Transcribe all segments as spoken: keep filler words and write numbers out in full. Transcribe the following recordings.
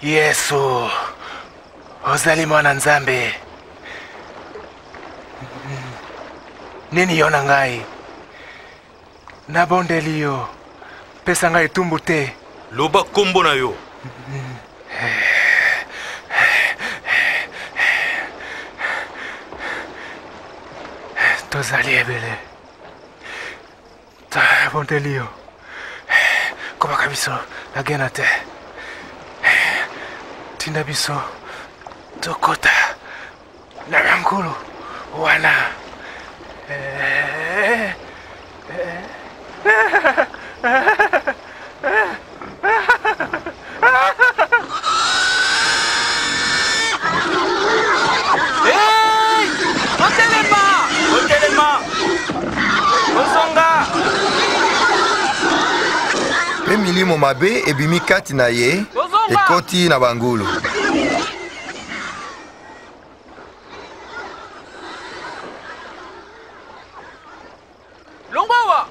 Yesu, ozali mwana Nzambe. Nini yona ngai? Nabondeli yo, pesa ngai tumbu te. Loba kombo na yo. Tozali ebele. Nabondeli yo. Komaka biso, nagena te. Tinda biso, tokota. Nabangulu, wana. Pe milimo mabe ebimi kati na ye ekoti na bangulu. Longwawa!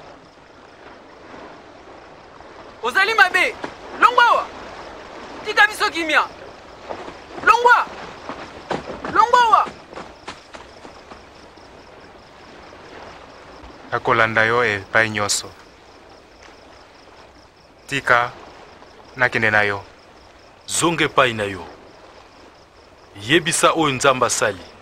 Ozali mabe! Longwawa! Tika biso kimia! Longwa! Longwawa! Akolanda yo epai nyonso. Tika nakende na yo. Zonge pai na yo. Yebisa oyo Nzambe asali.